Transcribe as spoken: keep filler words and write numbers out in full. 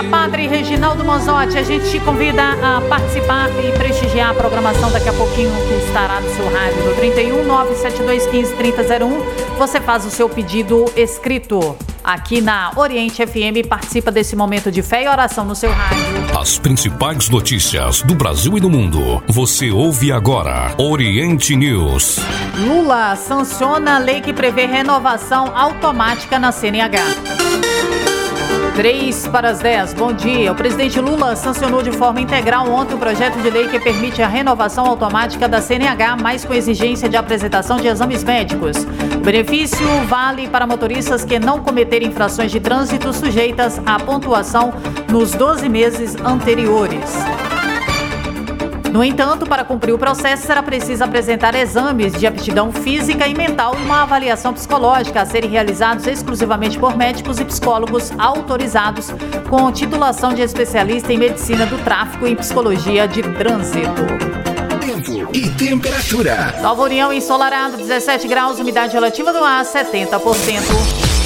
Padre Reginaldo Manzotti, a gente te convida a participar e prestigiar a programação daqui a pouquinho que estará no seu rádio do trinta e um, nove sete dois, quinze, trinta, zero um. Você faz o seu pedido escrito aqui na Oriente F M e participa desse momento de fé e oração no seu rádio. As principais notícias do Brasil e do mundo. Você ouve agora Oriente News. Lula sanciona a lei que prevê renovação automática na C N H. três para as dez, bom dia. O presidente Lula sancionou de forma integral ontem o projeto de lei que permite a renovação automática da C N H, mas com exigência de apresentação de exames médicos. O benefício vale para motoristas que não cometerem infrações de trânsito sujeitas à pontuação nos doze meses anteriores. No entanto, para cumprir o processo, será preciso apresentar exames de aptidão física e mental e uma avaliação psicológica a serem realizados exclusivamente por médicos e psicólogos autorizados com titulação de especialista em medicina do tráfego e em psicologia de trânsito. Tempo e temperatura. Nova União ensolarado, dezessete graus, umidade relativa do ar, setenta por cento.